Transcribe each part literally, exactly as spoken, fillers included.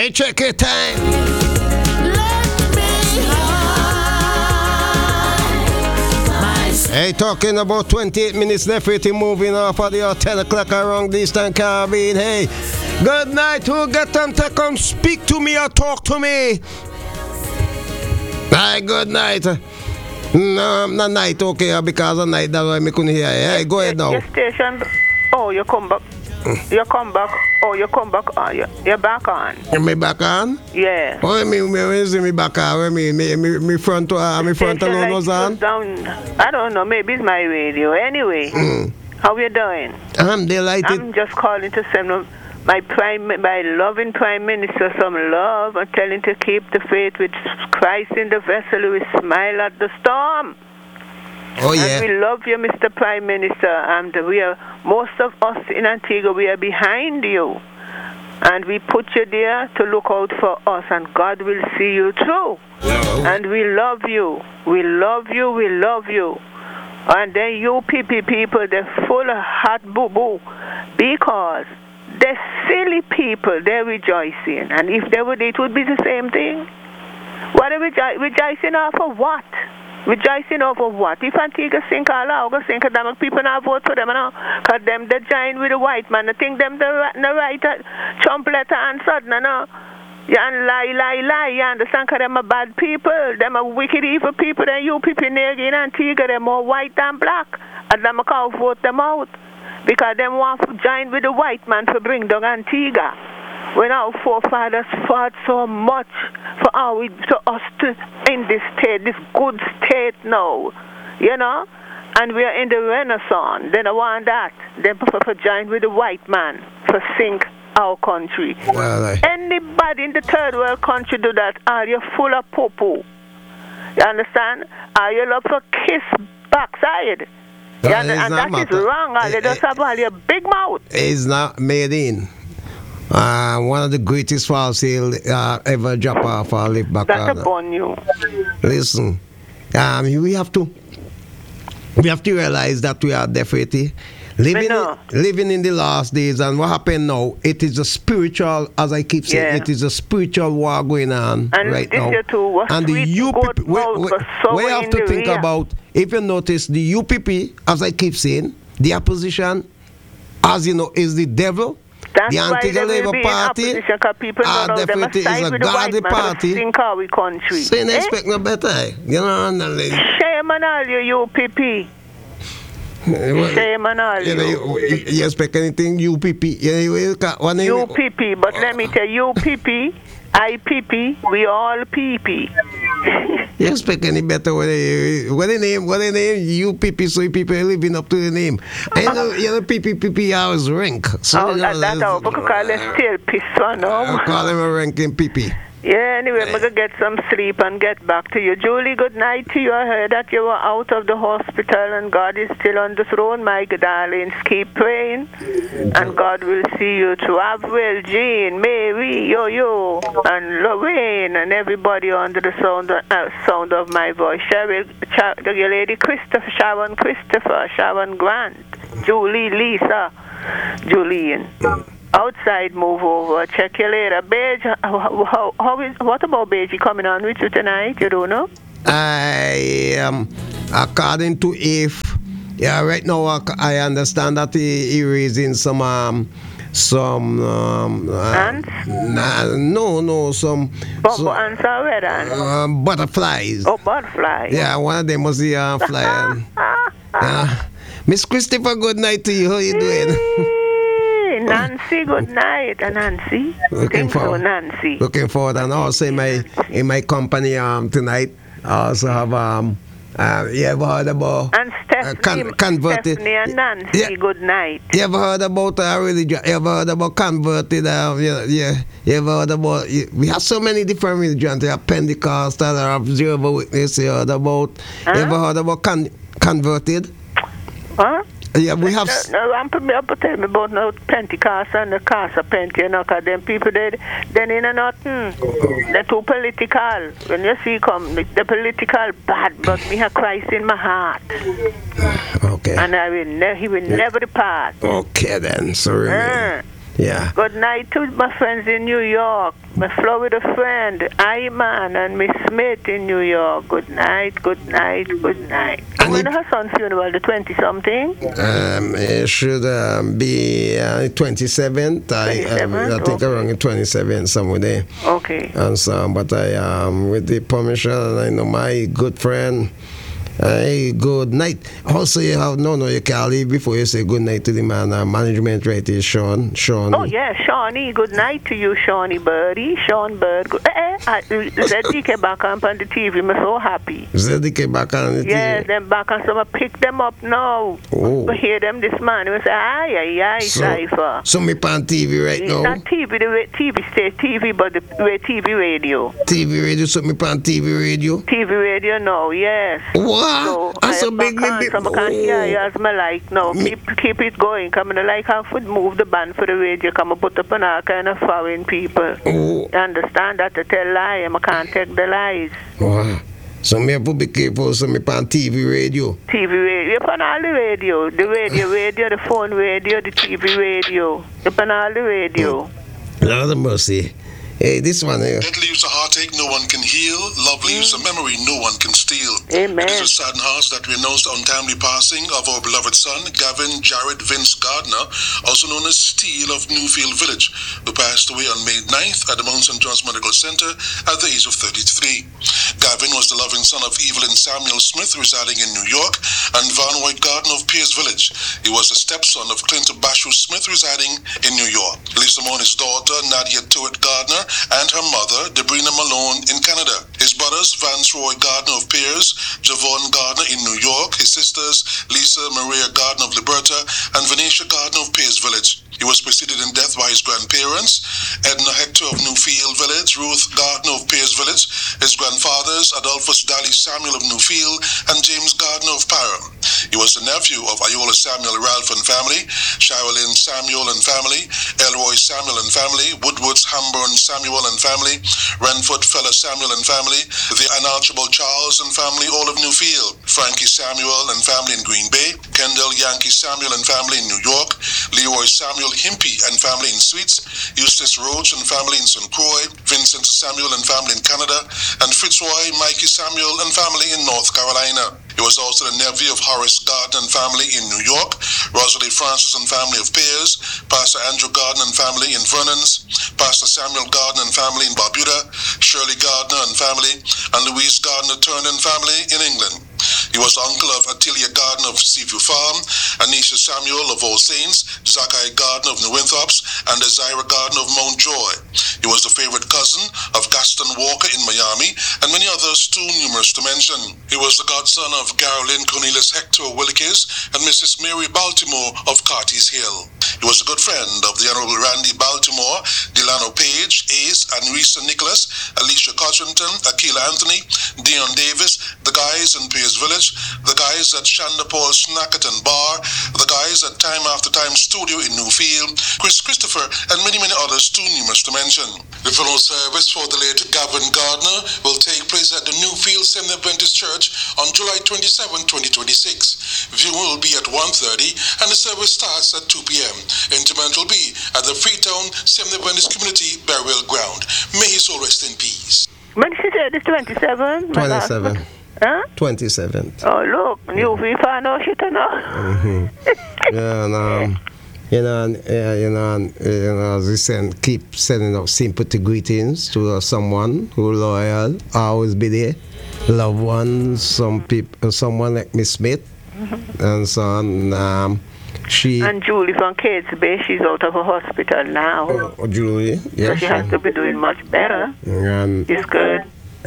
Hey, check it time. Hey, talking about twenty-eight minutes left with him moving off at the ten o'clock around this time, Caribbean. Hey, good night. Who got them to come speak to me or talk to me? Hey, good night. No, not night, okay, because of night, that's why I couldn't hear. Hey, go ahead now. Your station. Oh, you come back. You come back. Oh, you come back on. You, you're back on. Me back on? Yeah. Oh, I mean, me, me, me back on. I mean, me, me, me front, uh, me front alone like was on? Down, I don't know. Maybe it's my radio. Anyway, mm. How you doing? I'm delighted. I'm just calling to send my prime, my loving prime minister some love and tell him to keep the faith with Christ in the vessel who will smile at the storm. Oh, yeah. And we love you, Mister Prime Minister. And we are, most of us in Antigua, we are behind you. And we put you there to look out for us, and God will see you through. No. And we love you. We love you. We love you. And then you P P people, they're full of hot boo-boo because they're silly people. They're rejoicing. And if they would, it would be the same thing. What are we rejo- rejoicing off of what? Rejoicing over what? If Antigua sink all out, go sink them, people not vote for them now. Because them they join with the white man. I think them the, the right uh, Trump letter and sudden, no. Yeah, and lie, lie, lie. You understand? Because them are bad people. Them are wicked, evil people. Then you people in Antigua, they're more white than black. And them can't vote them out. Because them want to join with the white man to bring down Antigua. When our forefathers fought so much for our, to us to in this state, this good state now, you know, and we are in the Renaissance. Then I want that. Then for join with the white man for sink our country. Well, I... Anybody in the third world country do that? Are you full of poo-poo? You understand? Are you love for kiss backside? No, and and that matter. Is wrong. It, they it, just have all your big mouth. It's not made in. Uh, one of the greatest false he'll uh, ever drop off or live back. That's upon you. Listen, um, we have to we have to realize that we are definitely living in, living in the last days, and what happened now, it is a spiritual, as I keep saying, yeah. It is a spiritual war going on and right now. Too, and the U P P, we, we, we have to think rear. about, if you notice, the U P P, as I keep saying, the opposition, as you know, is the devil. That's the Antigua Labour Party are definitely is a godly party. So you expect no better. You know, shame on all you U P P. Shame on all you. You, you, you expect anything U P P? You, you, U P P, but let me tell you, U P P, I P P, we all P P. You expect any better? What the name? What the name? U P P, so people are living up to the name. I know, you know, P P P P always rank. So oh, you know, that, that's how we call it still piss one, no? I call him a ranking P P. Yeah, anyway, I'm going to get some sleep and get back to you. Julie, good night to you. I heard that you were out of the hospital and God is still on the throne, my darlings. Keep praying and God will see you through. Avril, Jean, Mary, Yo-Yo, and Lorraine, and everybody under the sound of, uh, sound of my voice. Cheryl, Ch- the lady Christopher, Sharon Christopher, Sharon Grant, Julie, Lisa, Julian. Outside, move over. Check you later. Beige, how, how, how is, what about Beige coming on with you tonight? You don't know? I, um, according to if, yeah, right now I understand that he, he raising some, um, some, um, ants? Uh, no, no, some. Bumbo so, ants or red ants? Uh, butterflies. Oh, butterflies. Yeah, one of them was the uh, fly. uh, Miss Christopher, good night to you. How you doing? Nancy, good night, Nancy. Looking forward, so, Nancy. Looking forward, and also in my in my company um tonight, I also have um uh, you ever heard about and Stephanie, uh, con- converted Stephanie and Nancy. Yeah. Good night. You ever heard about uh, religion? You ever heard about converted? Uh, yeah, yeah. You ever heard about? You, we have so many different religions. You have Pentecostal, there have Jehovah's Witness. You heard about? Huh? You ever heard about con- converted? Huh? Yeah, we have. No, no, I'm tell me about no Pentecost and the Casa Pente, you know, because them people, they, they ain't nothing. They're too political. When you see come, the political bad, but me have Christ in my heart. Okay. And I will ne- he will yeah. never depart. Okay, then. So, uh. Yeah. Good night to my friends in New York. My Florida friend, Iman, and Miss Smith in New York. Good night, good night, good night. And when her son's funeral, the twenty-something? Um, it should um, be uh, twenty-seventh. I, um, I think okay. around the twenty-seventh, somewhere there. Okay. And so, but I, um, with the permission, I know my good friend, Hey, good night. Also, you have no, no, you can't leave before you say good night to the man. Uh, management right here, Sean. Sean. Oh yeah, Shawnee. Good night to you, Shawnee Birdie. Sean Bird. Good. Eh, eh, Z D K back on the T V. I'm so happy. Z D K back on the T V. Yes, them back on. So I pick them up now. Oh. I hear them this morning. I say, ay, ay, ay, so, Cypher. So me on T V right it's now. Not T V. The way T V stays T V, but the way T V radio. T V radio. So me on T V radio. T V radio now. Yes. What? So I so big, big, big. So I can't hear you as me like. No, me. keep keep it going. Come and like have to move the band for the radio. Come and put up on all kind of foreign people. Oh. You understand that to tell lie. I can't take the lies. Wow. So me have to be careful. So me on T V radio. T V radio. You're on all the radio. The radio, radio, the phone radio, the T V radio. You're on all the radio. Lord of mercy. Hey, this one here. Death leaves a heartache no one can heal. Love leaves a memory no one can steal. Amen. It is with saddened hearts that we announce the untimely passing of our beloved son, Gavin Jared Vince Gardner, also known as Steele of Newfield Village, who passed away on May ninth at the Mount Saint John's Medical Center at the age of thirty-three. Gavin was the loving son of Evelyn Samuel Smith, residing in New York, and Van White Gardner of Pierce Village. He was a stepson of Clinton Bashu Smith, residing in New York. Lisa Moon, his daughter, Nadia Tuitt Gardner, and her mother, Debrina Malone, in Canada. His brothers, Vance Roy Gardner of Pierce, Javon Gardner in New York, his sisters, Lisa Maria Gardner of Liberta, and Venetia Gardner of Pierce Village. He was preceded in death by his grandparents, Edna Hector of Newfield Village, Ruth Gardner of Pierce Village, his grandfathers, Adolphus Daly Samuel of Newfield, and James Gardner of Parham. He was the nephew of Iola Samuel Ralph and family, Shirley Samuel and family, Elroy Samuel and family, Woodward's Hamburn Samuel and family, Renford Feller Samuel and family, the Unalterable Charles and family, all of Newfield, Frankie Samuel and family in Green Bay, Kendall Yankee Samuel and family in New York, Leroy Samuel Himpy and family in Sweets, Eustace Roach and family in Saint Croix, Vincent Samuel and family in Canada, and Fitzroy Mikey Samuel and family in North Carolina. He was also the nephew of Horace Gardner and family in New York, Rosalie Francis and family of Pierce, Pastor Andrew Gardner and family in Vernons, Pastor Samuel Gardner and family in Barbuda, Shirley Gardner and family, and Louise Gardner Turner and family in England. He was the uncle of Attilia Gardner of Seaview Farm, Anisha Samuel of All Saints, Zachary Gardner of New Winthrops, and Desira Gardner of Mount Joy. He was the favorite cousin of Gaston Walker in Miami, and many others too numerous to mention. He was the godson of Carolyn Cornelius Hector Willikes and Missus Mary Baltimore of Carty's Hill. He was a good friend of the Honorable Randy Baltimore, Delano Page, Ace, and Risa Nicholas, Alicia Cotrington, Akila Anthony, Dion Davis, the guys in Pierce Village, the guys at Shanda Paul Snackerton Bar, the guys at Time After Time Studio in Newfield, Chris Christopher, and many, many others too numerous to mention. The funeral service for the late Gavin Gardner will take place at the Newfield Seventh Adventist Church on July twenty-seventh, twenty twenty-six. Viewing will be at one thirty and the service starts at two p.m. Interment will be at the Freetown Seventh Adventist Community Burial Ground. May his soul rest in peace. When she said it's twenty-seven? twenty-seven. Huh? twenty-seventh. Oh, look, you we found out shit or not? Mm-hmm. Yeah, and, um, you know, and, uh, you know, and, uh, you know, as we send, keep sending out sympathy greetings to uh, someone who loyal, always be there. Loved ones, some people, someone like Miss Smith, mm-hmm. and so on. Um, she and Julie from Kate's Bay, she's out of a hospital now. Oh, Julie, yeah, so she, she has to be doing much better. And, it's good.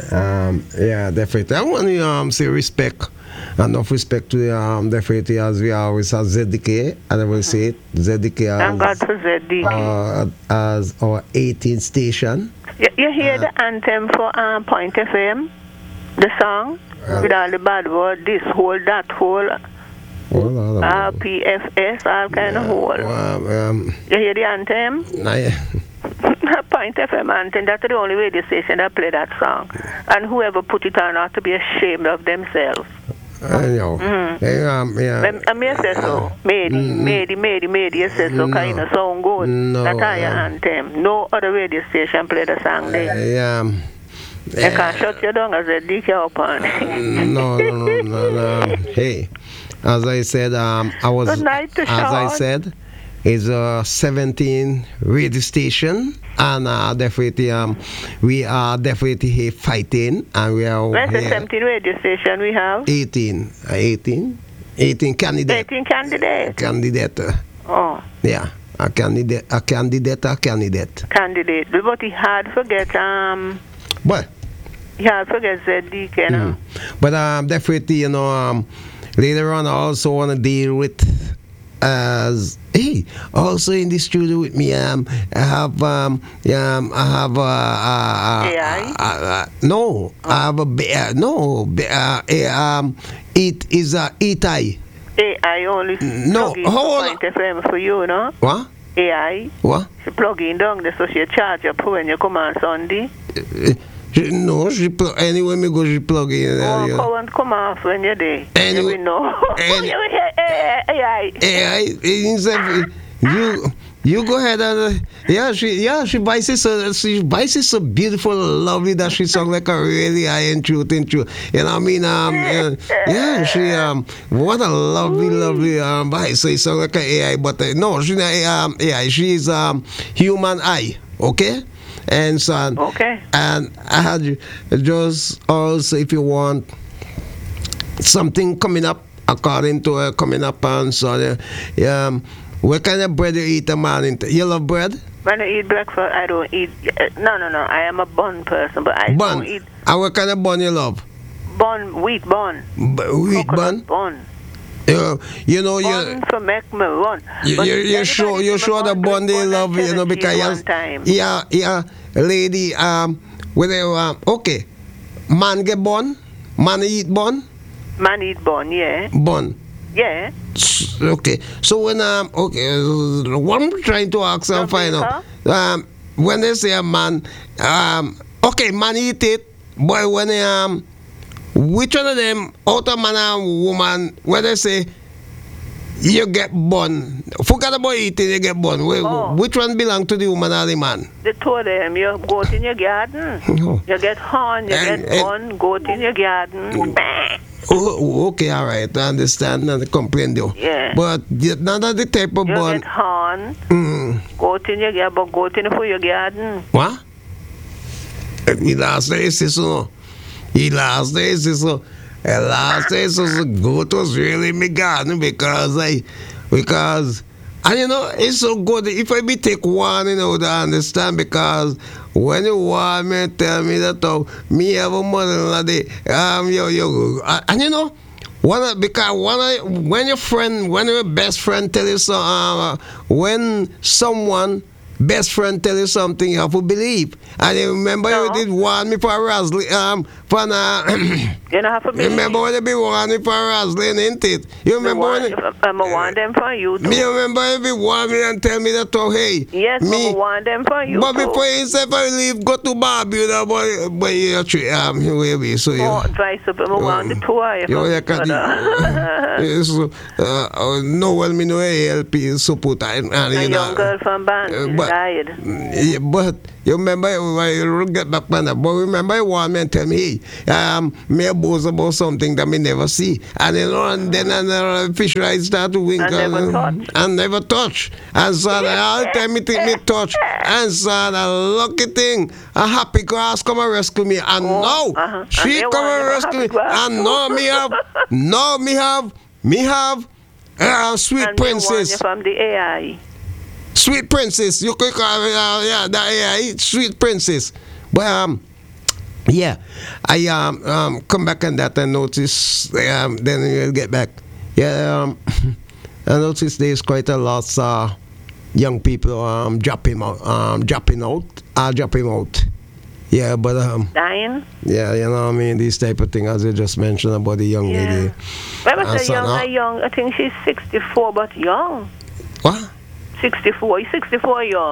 Um, yeah, definitely. I want to um, say respect, enough respect to the um, definitely as we always have Z D K, and I will say it, Z D K as, thank God for Z D K. Uh, as our eighteenth station. You, you hear uh, the anthem for um, Point F M, the song, uh, with all the bad word, this whole, that whole, well, R P F S, all kind yeah, of whole. Um, um, you hear the anthem? Nah, yeah. Point F M anthem, that's the only radio station that play that song. And whoever put it on ought to be ashamed of themselves. I know. Mm-hmm. Yeah, um, yeah. I mean, say so. Mady, Mady, Mady, Mady, you say so, kind of sound good. No, That's how your um, anthem. No other radio station play the song there. Yeah. um, You can't shut you down as a D K upon. No, no, no, no, no. Hey, as I said, um, I was, Good night to as I Sean. said, it's a seventeen radio station, and uh, definitely, um, we are definitely here fighting, and we are Where's the here seventeen radio station we have? eighteen, uh, eighteen, eighteen candidate, eighteen candidates. candidate, uh, Oh, yeah, a candidate, a candidate, a candidate. candidate. But he had forget, um, But. he had forget Z D K now. Mm. But um, definitely, you know, um, later on, I also want to deal with as hey, also in the studio with me, um, I have um, um, I have uh, uh, A I? uh, uh, uh, no, I have a be- uh, no, be- uh, uh, um, it is a it I. A I only No, plug in hold Point F M for you, no? What? A I, What? she plug in down there so she charge up when you come on Sunday. Uh, she- no, she plug anyway. Me go, she plug in. Uh, Oh, yeah. come and come off when you're there. Anyway- You will know. any- You will hear A I. Hey, I, instead, you you go ahead and uh, yeah she yeah she buys it so she buys it so beautiful, lovely that she sounds like a really high and truth and truth. You know what I mean? Um, uh, yeah, she um what a lovely lovely um voice. So it sounds like an A I, but uh, no, she's not um A I. She's um human eye. Okay. And so on. Okay. And I had you- just also if you want something coming up according to uh, coming up and so uh, um what kind of bread you eat a man in you love bread? When I eat breakfast, I don't eat. Uh, no, no, no. I am a bun person, but I Bun. don't eat And what kind of bun you love? bun, wheat bun. B- wheat bun? Coconut bun. You, you know Bun you for make me run. you, But you, you sure everybody you say sure me the bun bun they bun love and you know seventeen because one time. yeah yeah lady um with a um, okay man get bun man eat bun Man eat bun, yeah. bun. Yeah. Okay, so when um okay, uh, what I'm trying to ask and find out um when they say a man um okay man eat it, but when they, um which one of them out of man and woman when they say you get born, forget about eating you get born. Oh. Which one belong to the woman or the man? The two of them, you go in your garden. No. You get horn, you And- get and- bun, go in your garden. Bah. Oh, oh, okay, all right, I understand and comprendo. Yeah. But the- none of the type of You bun. get horn, Mm, go in your garden, but go in for your garden. what? He last day is so. He last day is so. And last day so so goat was really me garden because I because and you know it's so good if I be take one you know to understand because when you want me tell me that oh, me have a mother day um yo yo and, and you know one of- because one of- when your friend when your best friend tell you so uh, when someone best friend tell you something you have to believe and you remember No. you did want me for Rasley um for uh, You don't have to be. remember when you be want me for Rasley ain't it you remember when want, you, I'm going to want them for you too. me remember if you want me and tell me that oh hey Yes, I'm me going to want them for you but too. before you say if I leave go to Barbuda boy boy you treat um you will be so you Oh, dry up. I'm going to want the two of you. you for you can brother. yes uh, uh, no well me no help you support and, and A you young know girl from Band uh, is but- died. yeah, but you remember when you get back on that, but remember you want me and tell me, hey, um, me a boast about something that me never see, and you know, and then another fish right start to wink And never touch. and never touch, and so all the time me think me touch, and so a lucky thing, a happy grass come and rescue me, and Oh, now uh-huh. And she they come want and you to rescue me, happy grass. and now me have, now me have, me have, uh, sweet And they want you princess. from the A I. Sweet Princess, you could call it, uh, yeah, that, yeah, Sweet Princess. But um, yeah, I um, um come back on that and notice. Um, then we'll get back. Yeah, um, I noticed there's quite a lot of uh, young people um dropping out, um dropping out, uh, dropping out. Yeah, but um, Dying? yeah, you know what I mean. These type of things, as you just mentioned about the young Yeah. lady. Remember, And the so young, now- a young, I think she's sixty-four, but young. What? sixty-four. He's sixty-four young.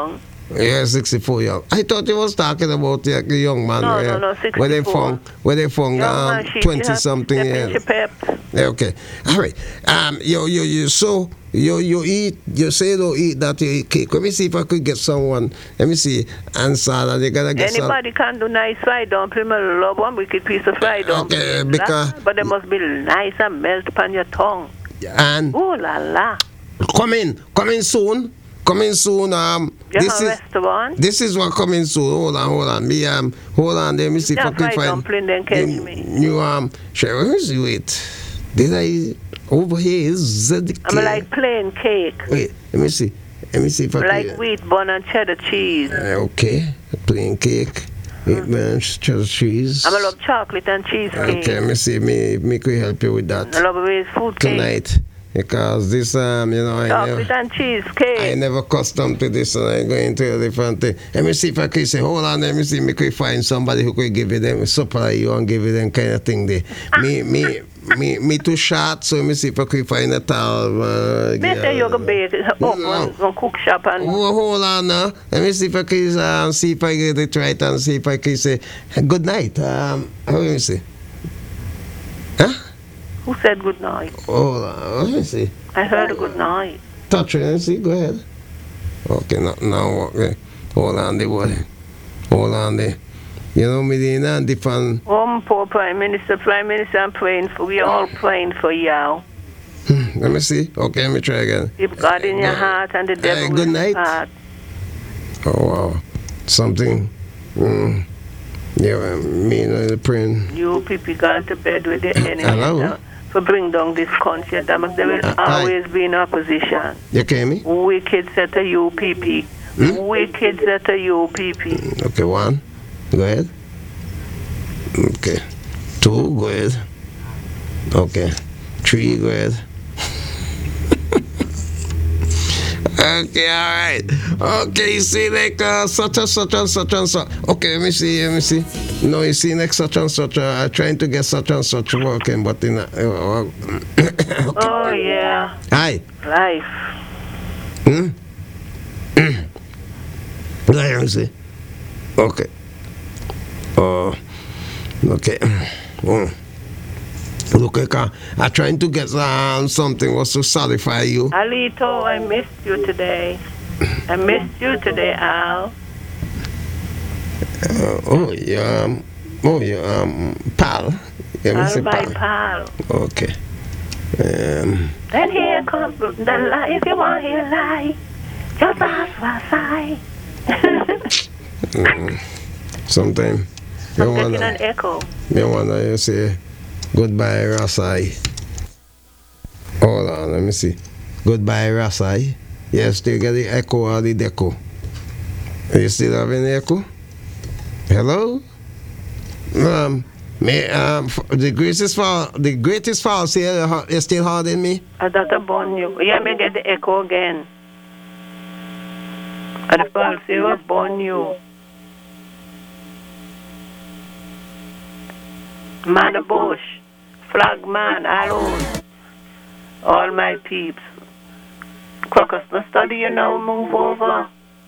Yeah, sixty-four young. I thought you was talking about the, the young man. No, where, no, no, sixty-four. Where they found, where they found um, twenty-something years. Yeah, okay. All right. Um, you, you, you, so, you, you eat, you say you don't eat that, you eat cake. Let me see if I could get someone, let me see, and salad, you gotta get Anybody some. Can do nice fried dumpling. I love one wicked piece of fried dumpling. Okay, because... But they must be nice and melt upon your tongue. And... Ooh la la. Coming, coming soon. Coming soon. Um, you this is restaurant? This is what coming soon. Hold on, hold on. Me um, hold on. Let me see yeah, if I can find. Dumpling, then catch you, me. You um, sure. Wait. Did I over here? Is the I'm like plain cake. Wait. Let me see. Let me see if I like can. wheat bun and cheddar cheese. Uh, okay, plain cake. Wheat bun, cheddar cheese. I love chocolate and cheesecake. Okay, let me see. Me, me could help you with that. I love with food cake tonight. Because this, um, you know, I chocolate never, and cheesecake. I never accustomed to this, and I'm going to a different thing. Let me see if I can say, hold on, let me see, me could find somebody who could give you them, supply you and give you them kind of thing there. me, me, me, me too short, so let me see if I could find a towel. Uh, me yeah, say you can bake up no. on cook shop and... Oh, hold on now. Let me see if I can uh, see if I get it right and see if I can say, good night. Um, how do you say? Huh? Who said good night? Hold on, let me see. I heard a good night. Touch it and see, go ahead. Okay, now, now okay. Hold on there, boy. Hold on there. You know me, the and different. Oh, poor Prime Minister, Prime Minister, I'm praying for, we all praying for you. Hmm, let me see. Okay, let me try again. Keep God in your uh, heart and the devil uh, good in night. His heart. Oh, wow. Something. Mm. Yeah, me and the praying. You people gone to bed with the enemy. Hello? For bring down this country, that they will uh, always I, be in opposition. You hear me? Wicked set a U P P. Hmm? Wicked set a U P P. Okay, one. Go ahead. Okay. Two, go ahead. Okay. Three, go ahead. Okay, all right. Okay, you see, like uh, such and such and such and such. Okay, let me see, let me see. No, you see, like such and such. Uh, I'm trying to get such and such working, but in. Uh, uh, okay. Oh yeah. Hi. Life. Hmm. Let me see. Okay. Oh. Uh, okay. Oh. Look, I I'm trying to get um, something was to satisfy you. Alito, I missed you today. I missed you today, Al. Uh, oh, yeah. Um, oh, yeah. Um, pal. Yeah, Al, my pal. Okay. Um, then here comes the lie. If you want to hear lie, just ask for a sign. Sometime. I'm getting wanna, an echo. You want to say, goodbye, Rasai. Hold on, let me see. Goodbye, Rasai. Yes, still get the echo or the deco. Are you still having the echo? Hello? Um, may, um, the greatest fall, the greatest fall still, is still holding me? I thought about you. Yeah, me get the echo again. And the fall still born you. Man of Bush, Flagman, alone, all my peeps. Crocus, no study, you know, move over.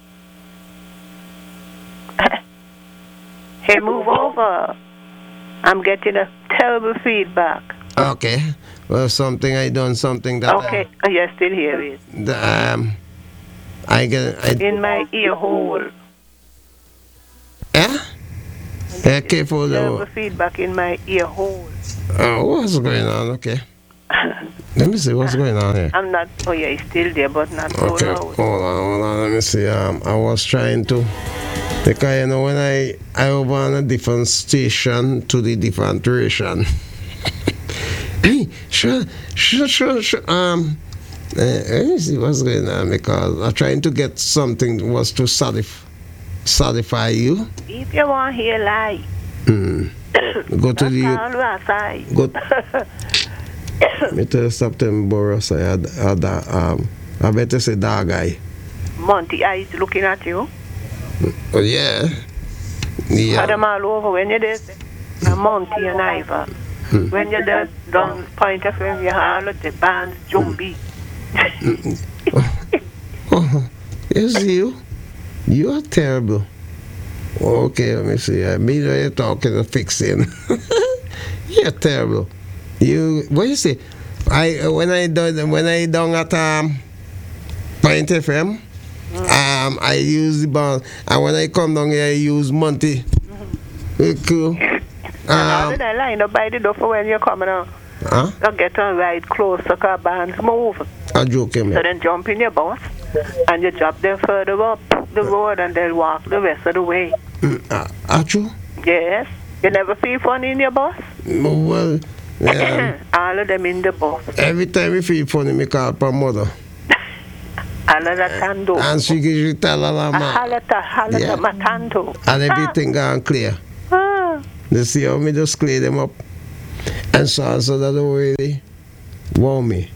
Hey, move over. I'm getting a terrible feedback. Okay. Well, something I done, something that. Okay, I, oh, yes, still hear it. The, um, I get. I, In my ear hole. Yeah? Yeah, careful though. Terrible feedback in my ear hole. Oh, what's going on? Okay. Let me see what's going on here. I'm not. Oh yeah, it's still there, but not so okay. loud. Hold on, hold on. Let me see. Um, I was trying to, because you know when I I over on a different station to the different duration. Hey, sure, sure, sure, sure. Um, uh, let me see what's going on because I'm trying to get something was to satisfy satisfy you. If you want to hear lie. Mm. Go to the. Go. Me tell September, I had, had um, I better say that guy. Monty eyes looking at you. Oh, yeah. Yeah. Had them all over when you're there. Monty and Ivor. Hmm. When you're there, don't point of view, you all of the bands, Jumbi. oh, oh, you see you? You're terrible. Okay, let me see. I mean, you're talking of fixing. You're terrible. You, what you say? I when I done when I done at um, Point F M, mm-hmm. um, I use the ball, and when I come down here, I use Monty. Mm-hmm. Cool. Um, how did I line up by the door for when you're coming out? Huh? You get on right close to car bands move. I'm joking, man. So then jump in your bus and you drop them further up the road and they'll walk the rest of the way. Mm, uh, are you? Yes. You never feel funny in your bus? Well, yeah. All of them in the bus. Every time you feel funny, me call my mother. All of that can do. And she she tell her man. Halata, halata, matando. And everything gone clear. Ah. They see how me just clear them up. And so so that really wow me.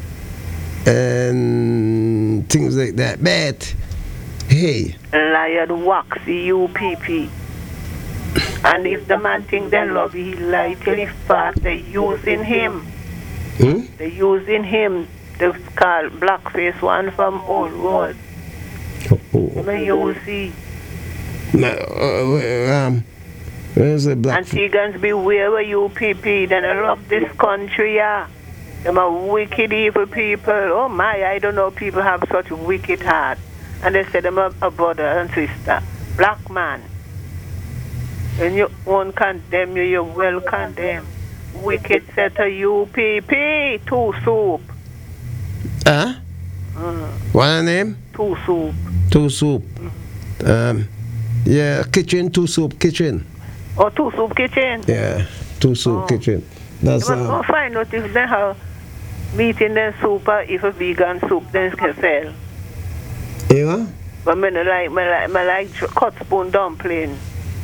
And things like that. But hey. Lion wax the U P P. And if the man think they love you, he lie till he fast. They're using him. Hmm? They're using him. They call blackface one from Old Road. Oh, oh. They use he. No, uh, um, where's the black? And Tigans beware of U P P. Then I love this country, yeah. Them are wicked evil people. Oh my, I don't know people have such wicked heart. And they say them are a brother and sister. Black man. When you won't condemn you, you will condemn. Wicked set of U P P. Two soup. Huh? Mm. What her name? Two soup. Two soup. Um, yeah, kitchen, two soup kitchen. Oh, two soup kitchen? Yeah, two soup oh. kitchen. That's You must uh, go find out if they have meat in their soup or if a vegan soup they can sell. Yeah? But I like, I like, I like cut spoon dumpling.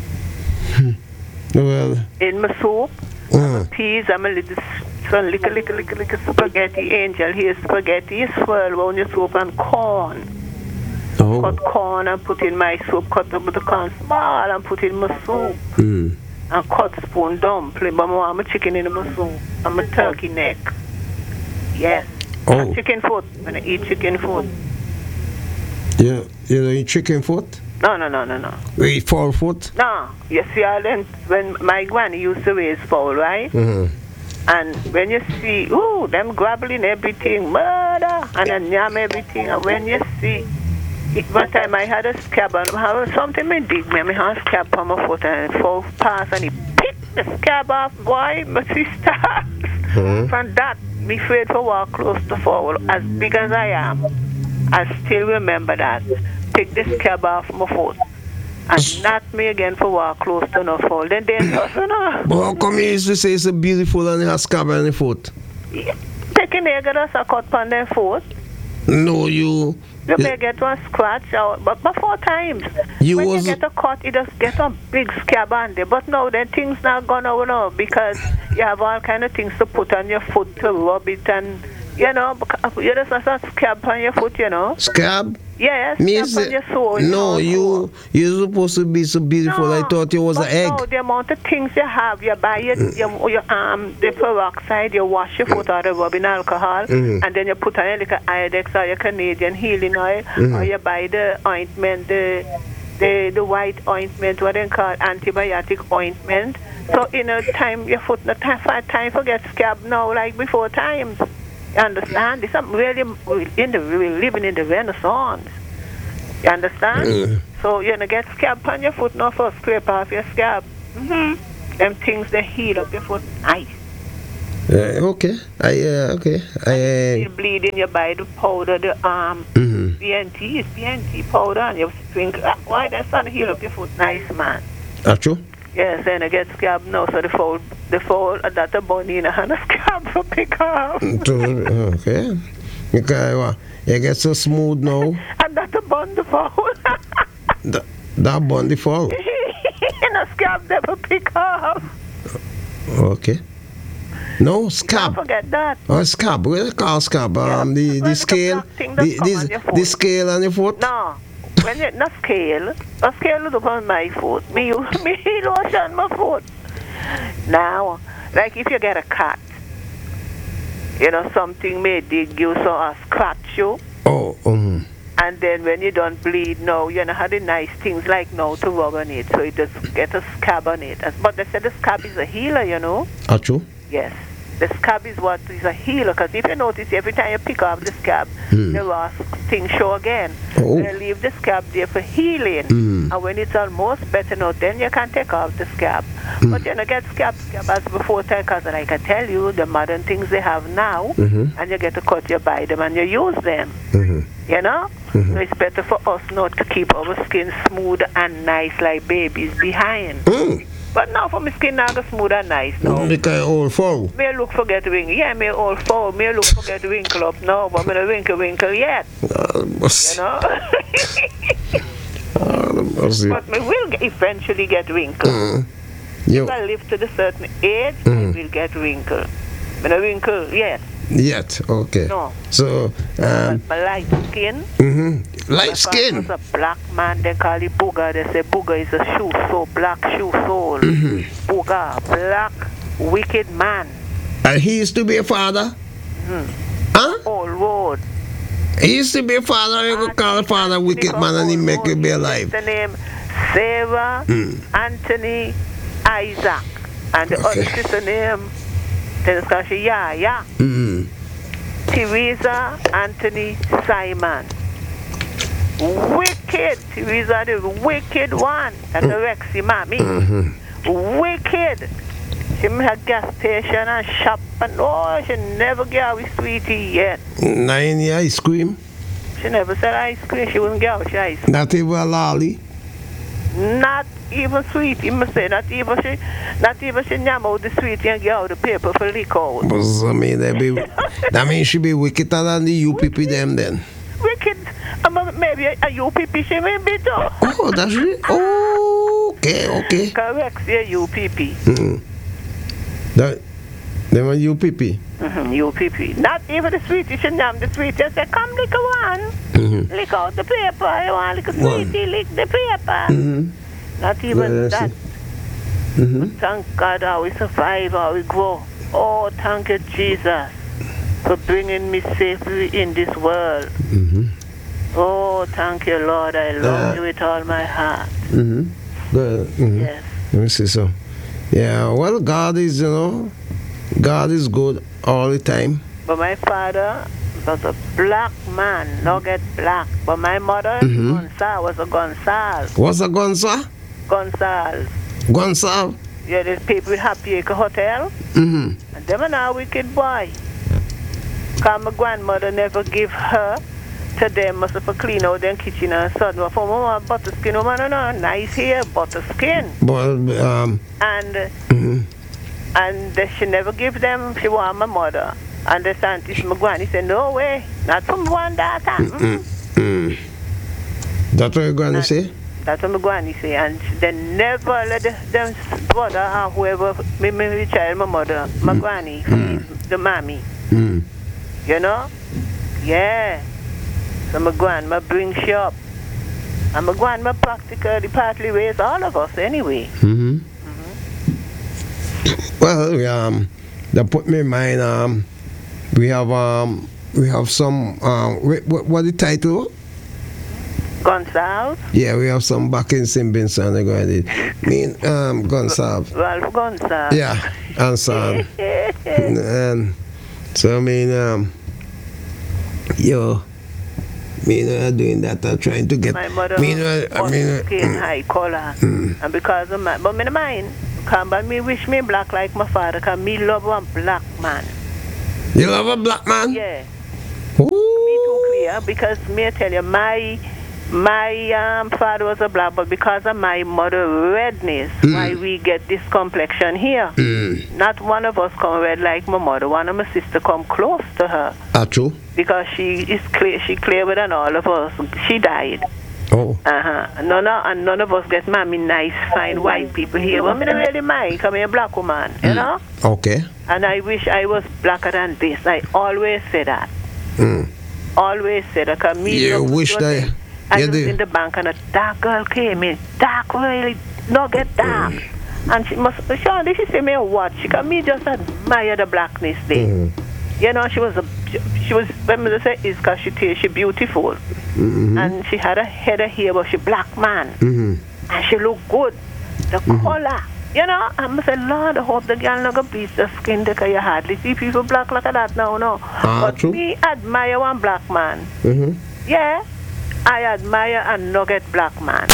Well. In my soup, Uh. peas, I'm a little, some little, little, little, little spaghetti angel. Here's spaghetti, swirl around your soup and corn. Oh. Cut corn and put in my soup, cut up the corn small and put in my soup. Mm. And cut spoon dumpling, but I want my chicken in my soup and my turkey neck. Yes. Oh. And chicken foot, when I eat chicken foot. Yeah, you know, eat chicken foot? No, no, no, no, no. We eat fowl foot? No. You see, all them, when my granny used to raise fowl, right? Mm-hmm. And when you see, ooh, them grabbling everything, murder, and then yam everything, and when you see, it, one time I had a scab, and I had something me dig me, I had a scab on my foot, and it fall past, and he picked the scab off, boy, my sister. Mm-hmm. From that, me afraid to walk close to fowl, as big as I am. I still remember that. Take the scab off my foot. And not me again for walk close to no fowl. Then they just, you know. But how come you used to say it's beautiful and it has scab on the foot? Yeah. Taking a get us a cut on their foot. No, you. You may get one scratch out, but before times. You when was, you get a cut, it just get a big scab on there. But now, then things not gone over now because you have all kind of things to put on your foot to rub it and, you know, you just have a scab on your foot, you know. Scab? Yes, Me scab on your soul. No, you, you're supposed to be so beautiful. No, I thought you was an egg. No, the amount of things you have, you buy your, your, your um, the peroxide, you wash your foot out of rubbing alcohol, mm-hmm. and then you put on like a Iodex or your Canadian healing oil, mm-hmm. or you buy the ointment, the the the white ointment, what they call antibiotic ointment. So in a time, your foot not time, five time forget scab now like before times. You understand? This is really in the we're living in the Renaissance. You understand? Mm. So you're gonna get scab on your foot now for scrape off your scab. Mm-hmm. Them things they heal up your foot nice. Uh, okay. I uh, okay. I uh, you bleeding, you buy the powder, the um mm-hmm. B N T is B N T powder and you drink uh, why that's not heal up your foot nice man. Actually? Yes, and I get scab now, so the fold the fold uh, that a bunny in a hand a scab for pick up. Okay. Because uh, you get so smooth now. And that a bun the fold. that, that bun the fold. And a scab never pick up. Okay. No, scab. Don't forget that. Oh, scab. What do you call scab? Um, the, the scale, the, the, the scale on your foot? No. When you not scale, a scale look upon my foot. Me use me lotion my foot. Now, like if you get a cat, you know something may dig you so or scratch you. Oh, um. And then when you don't bleed, no, you know, have the nice things like now to rub on it, so it does get a scab on it. But they said the scab is a healer, you know. Ah, true? Yes. The scab is what is a healer, because if you notice, every time you pick up the scab, mm. the rust things show again. Oh. They leave the scab there for healing. Mm. And when it's almost better now, then you can take off the scab. Mm. But you don't get scab, scab as before, because like I tell you, the modern things they have now, mm-hmm. and you get to cut, you buy them, and you use them. Mm-hmm. You know? Mm-hmm. So it's better for us not to keep our skin smooth and nice like babies behind. Mm. But now for my skin now go smooth and nice now. Because old foul. May look for get wrinkle. Yeah, may old foul. May look for get wrinkle up now, but me no wrinkle wrinkle yet. Uh, you know? uh, but me will get, eventually get wrinkle. Mm. If I live to the certain age, mm. I will get wrinkle. Me no wrinkle yet. Yet, okay. No. So, um, my light skin. Mm-hmm. Light my skin. was a black man. They call it booger. They say booger is a shoe soul, black shoe soul. Mm-hmm. Booger, black, wicked man. And he used to be a father? Mm-hmm. Huh? Old road. He used to be a father. You could call a father a wicked man and he make you be alive. The name Sarah, mm. Anthony, Isaac, and the okay. other sister name. Then it's called yeah, yeah. Mm-hmm. Teresa, Anthony, Simon. Wicked. Teresa, the wicked one. That's the Rexy mommy. Mm-hmm. Wicked. She had a gas station and shop and oh, she never gave me sweetie yet. Not any ice cream? She never said ice cream. She wouldn't give me ice cream. Not even a lolly? Not even sweetie, must say. Not even she, not even she nyam out the sweetie and get out the paper for lick out. But I mean, that, be, that means she be wickeder than the U P P them then. Wicked? Um, maybe a, a U P P she may be too. Oh, that's it? Oh, okay, okay. Correct, yeah, U P P. Mm-hmm. That, them are U P P? Mm-hmm, U P P. Not even the sweetie, she nyam the sweetie and say, come lick a one. Mm-hmm. Lick out the paper. You want lick a sweetie, one. Lick the paper. Mm-hmm. Not even well, that. Mm-hmm. Thank God how we survive, how we grow. Oh, thank you, Jesus, for bringing me safely in this world. Mm-hmm. Oh, thank you, Lord. I love uh, you with all my heart. Mm-hmm. Well, mm-hmm. Yes. Let me see so. Yeah, well, God is, you know, God is good all the time. But my father was a black man, no get black. But my mother, mm-hmm. Gonzal, was a Gonzal. What's a Gonzal? Gonzal. Gonzal? Yeah, there's people with Happy Acre Hotel. Mm-hmm. And them are now wicked boy. Because my grandmother never give her to them, must have clean out their kitchen and son. But for mama, butter skin, woman, no, no, nice hair, butter skin. But, um... And, mm-hmm. and she never give them, she want my mother. And the scientist, my granny said, no way, not from one daughter. Mm-hmm. Mm-hmm. That's what you're going to say? That's what my granny say. And they never let the, them brother or whoever, me, me child, my mother, my mm. granny, mm. the mommy. Mm. You know? Yeah. So my grandma brings she up. And my grandma practically partly raised all of us anyway. Mm-hmm. Mm-hmm. Well, um, that put me in mind, um, we have, um, we have some, um, what, what the title? Gonsalves? Yeah, we have some back in Saint Vincent. They're going to mean um, Gonsalves. Ralph Gonsalves. Yeah, and son. and, and so I mean, um, yo, me know doing that. I'm trying to get. My mother me know, I mean, skin mm, high color, mm. and because of my, but me no mind. Come, but me wish me black like my father. Cause me love one black man. You love a black man? Yeah. Ooh. Me too clear because me I tell you my. My um, father was a black, but because of my mother redness, mm. why we get this complexion here. Mm. Not one of us come red like my mother. One of my sister come close to her. Ah, true. Because she is clear, she clearer than all of us. She died. Oh. Uh huh. None of, and none of us get mommy nice, fine white people here. But me don't really mind. Come here, black woman. You mm. know. Okay. And I wish I was blacker than this. I always say that. Mm. Always say that. Cause me you wish that. I yeah, was in the bank and a dark girl came in. Dark, really, not get dark. Mm. And she must, Sean, she see me what? She can me just admire the blackness there. Mm. You know, she was a she, she was, when I say is because she tell she beautiful. Mm-hmm. And she had a head of hair, but she black man. Mm-hmm. And she look good. The mm-hmm. color. You know, I'm saying, Lord, I hope the girl not going to bleach the skin because you hardly see people black like that now, no. Ah, but true. me admire one black man. Mm-hmm. Yeah, I admire a nugget black man.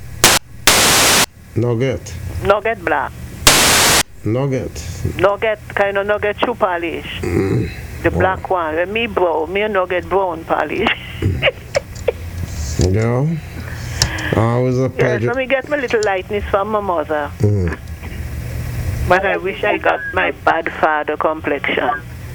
Nugget. Nugget black. Nugget. Nugget, kind of nugget shoe polish. Mm. The black one. When me brown, me a nugget brown polish. Yeah. Always a pleasure. Yes, let me get my little lightness from my mother. Mm. But I wish I got my bad father complexion.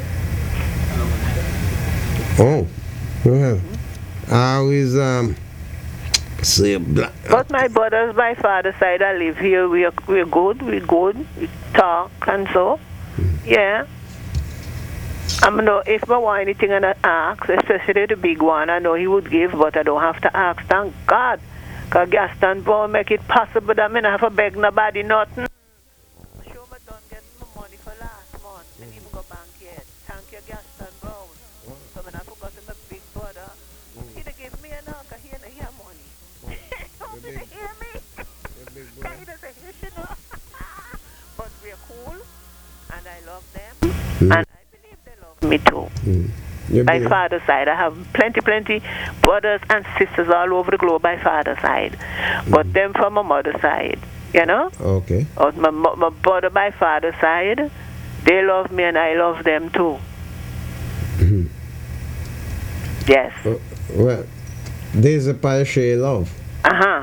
Oh, go ahead. I always um say black. But my brothers, my father's side, I live here. We are we're good. We're good. We talk and so. Yeah. I know if I want anything and I ask, especially the big one, I know he would give, but I don't have to ask. Thank God. Because Gaston Brown make it possible that I don't have to beg nobody nothing. Sure, I don't get my money for last month. I didn't even go bank yet. Thank you, Gaston Brown. So when I forgot my big brother, he didn't give me enough because he didn't hear money. Don't you hear me? Because he doesn't hear you know. But we're cool, and I love them, mm. and I believe they love me too. Mm. By father's side, I have plenty, plenty brothers and sisters all over the globe by father's side. But mm. them from my mother's side, you know? Okay. Or my, my brother by father's side, they love me and I love them too. Mm-hmm. Yes. Uh, well, there's a partial love. Uh-huh.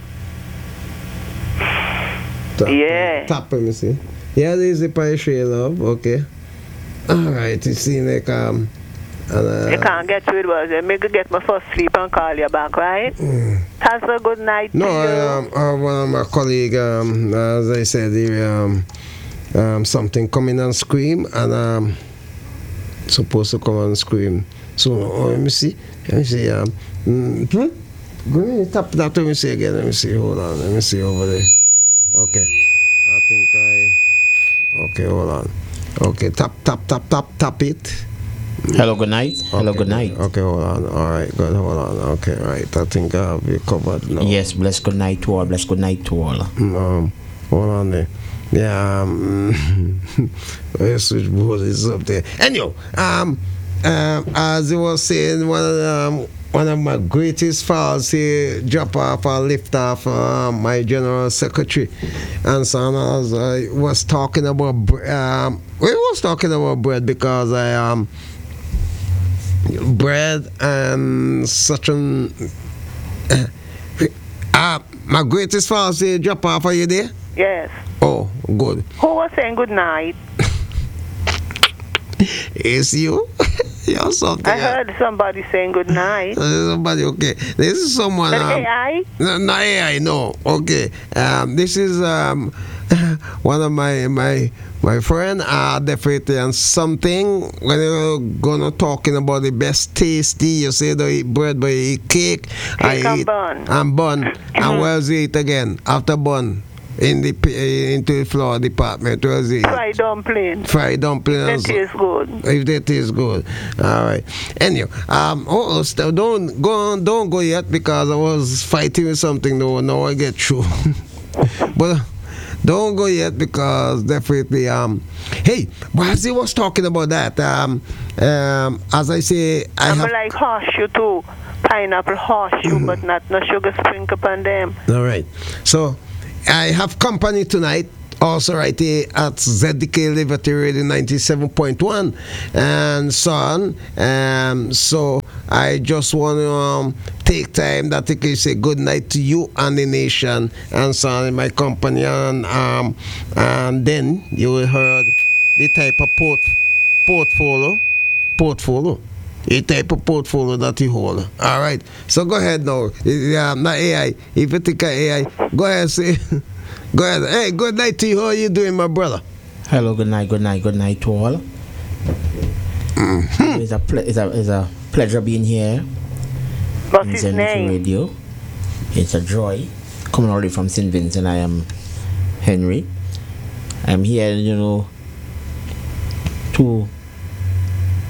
Tap, yeah. Tap, let me see. Yeah, there's a partial love, okay. All right, it seems like... um. And, uh, you can't get to it, was it? Maybe get my first sleep and call you back, right? Mm. Have a good night. No, to you. I, um, I, one of my colleagues, um, as I said, he, um, um, something come in and scream, and um, supposed to come and scream. So, oh, let me see. Let me see. Um, mm, hmm? Go ahead, tap that. Let me see again. Let me see. Hold on. Let me see over there. Okay. I think I. Okay, hold on. Okay, tap, tap, tap, tap, tap it. Hello, good night. Hello, okay, good night. Okay, hold on. All right, good. Hold on. Okay, right. I think I have you covered now. Yes, bless good night to all. Bless good night to all. Um, hold on there. Yeah, um, the switchboard is up there. Anyway, um, um, as I was saying, one of the, um, one of my greatest files here, drop off or lift off uh, my general secretary, and so on. As I was talking about, um, we was talking about bread because I um. bread and such an uh, uh, my greatest fast say drop off. Are you there? Yes. Oh, good. Who was saying good night? It's you. You're something. I heard somebody saying good night. Somebody, okay. This is someone. Um, A I? No, not A I. No. Okay. Um, this is um, one of my my my friend. Uh, definitely and something when you're gonna talking about the best tasty. You say they eat bread, but you eat cake. Cake I and eat bun. and bun. And where's it eat again after bun? In the into the floor department, where's it? Fried dumpling. Fried dumpling. That tastes good. If that tastes good, all right. Anyway, um, oh, still don't go on, don't go yet because I was fighting with something. Though now I get through, but don't go yet because definitely um. Hey, whilst he was talking about that, um, um, as I say, I I'm have like horseshoe too, pineapple horseshoe, mm-hmm. but not no sugar sprinkle upon them. All right, so. I have company tonight, also right here at Z D K Liberty Radio ninety-seven point one and so on. Um, so I just want to um, take time that I can say good night to you and the nation and so on in my company. And, um, and then you will hear the type of port, portfolio, portfolio. A type of portfolio that you hold. All right. So go ahead now. Yeah, not A I. If you think of A I, go ahead. Say, go ahead. Hey, good night to you. How are you doing, my brother? Hello. Good night. Good night. Good night to all. Mm-hmm. It's a ple- it's a it's a pleasure being here. What's his name? Radio. It's a joy coming all the way from Saint Vincent. I am Henry. I'm here, you know, to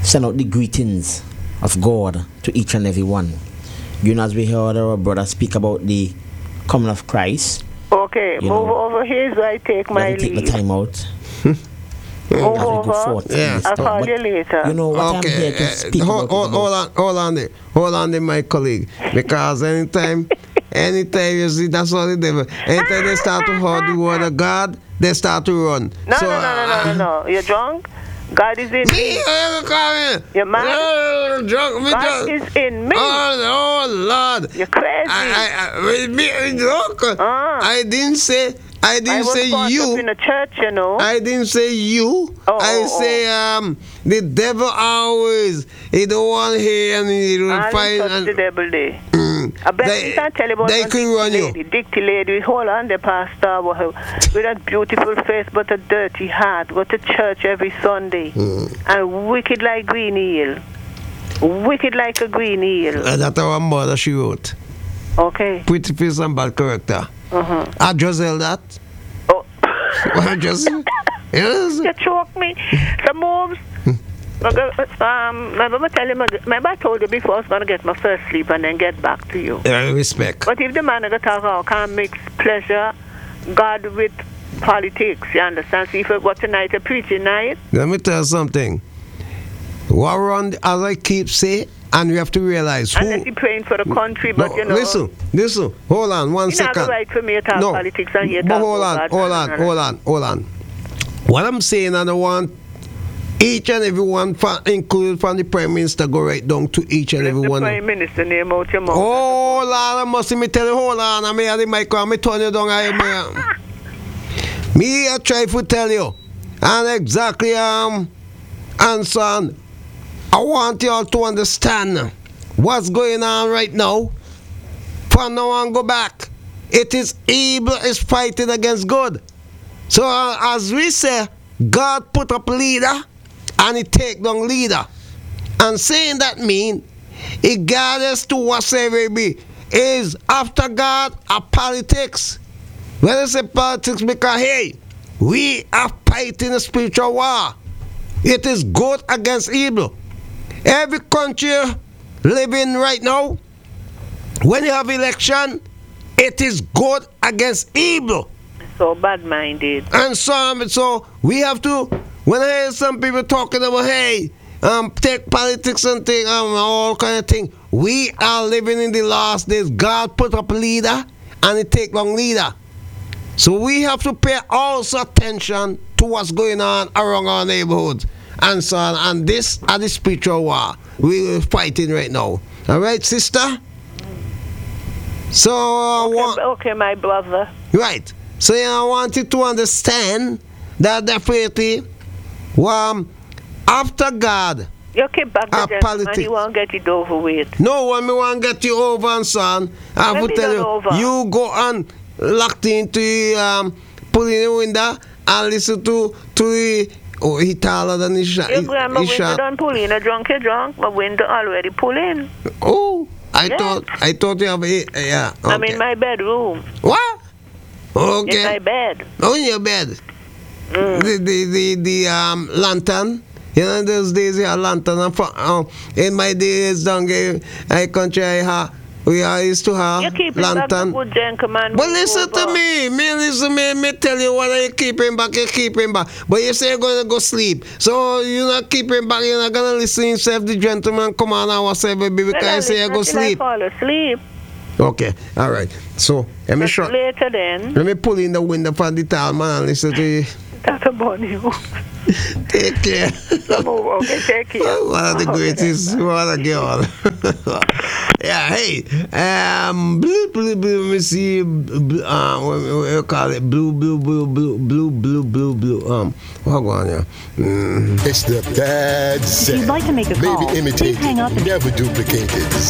send out the greetings of God to each and every one. You know, as we heard our brother speak about the coming of Christ. Okay, move know, over here so I take my leave. Take the time out. Move over. Yeah. I'll call you later. You know what okay. I'm here to speak uh, hold, about. Hold, hold on, hold on there. Hold on there, my colleague. Because anytime, anytime you see, that's all the devil. Anytime they start to hold the word of God, they start to run. No, so, no, no, no, no, no, no. You're drunk? God is in me. You're mad? No, drunk. Me God drunk. is in me. Oh, oh Lord. You're crazy. I, I, I, me, drunk. Uh. I didn't say... I didn't I say was you. Up in a church, you know. I didn't say you. Oh, I oh, say oh. um the devil always he don't want here and he will I'll find and the devil there. Mm, I bet they, you can't tell about they could run lady, you. Dicty lady, hold on the pastor with a beautiful face but a dirty heart. Go to church every Sunday mm. and wicked like green eel. Wicked like a green eel. Uh, that's our mother she wrote. Okay. Pretty face and bad character. Uh-huh. I just tell that. Oh. I just yes. You choke me. Some moves. um, remember I tell you, remember I told you before I was going to get my first sleep and then get back to you. Yeah, respect. But if the man is going to talk about can't mix pleasure, God with politics, you understand? See, if I go tonight a preaching night. Let me tell you something. What run, as I keep saying, and we have to realize who. Unless you're praying for the country, but no, you know. Listen, listen. Hold on one you're second. Not right for me to talk no, politics and you but talk hold on, about hold on, God. hold on, hold on. What I'm saying, I don't want each and every one, including from the Prime Minister, go right down to each and every one. The Prime Minister name out your mouth. Oh, Lord, I must me tell you, hold on, I may have the mic, I may turn you down. I may. Me, I try to tell you, and exactly, um, and son, I want you all to understand what's going on right now. From now on, go back. It is evil is fighting against good. So uh, as we say, God put up leader and he take down leader. And saying that mean, regardless to whatsoever it be, is after God a politics. When I say politics, because hey, we are fighting a spiritual war. It is good against evil. Every country living right now, when you have election, it is good against evil. So bad-minded. And so, so we have to, when I hear some people talking about, hey, um, take politics and thing, um, all kind of thing, we are living in the last days. God put up a leader and he take long leader. So we have to pay also attention to what's going on around our neighborhood. And so on, and this are the spiritual war we're fighting right now. All right, sister? So, uh, okay, want, okay, my brother. Right. So, yeah, I want you to understand that definitely, um, after God, you keep back the gentleman, you won't get it over with. No one want to get you over, and son. I have to tell you, over. you go and locked into, um, put in the window and listen to, to the. Oh, he taller than his shot. Your grandma window don't pull in. A drunk, you drunk. My window already pull in. Oh, I yes. thought I thought you have a yeah. Okay. I'm in my bedroom. What? Okay. In my bed. Oh, in your bed. Mm. The the the the um lantern. You know those days you have lantern. And for, uh, in my days down here, I country I have. We are used to have you keep lantern. Good gentleman, but listen to me. Me listen me, me tell you what you keep him back, you keep him back. But you say you're gonna go sleep. So you're not keeping back, you're not gonna listen yourself, the gentleman come on now whatever baby because well, you say you go sleep. I fall asleep. Okay, all right. So let me show later then. Let me pull in the window for the tall man and listen to you. That's a bunny. Take care. Okay, take care. One of the greatest, what a girl. Yeah, hey, um, blue, blue, blue, let me see, uh, what do you call it? Blue, blue, blue, blue, blue, blue, blue, blue, um, what go on here? Mm. It's the bad set. If you'd like to make a call, Maybe imitated, please hang up and never duplicated.